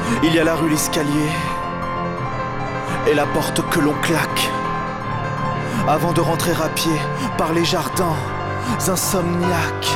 Il y a la rue, l'escalier et la porte que l'on claque avant de rentrer à pied par les jardins insomniaques.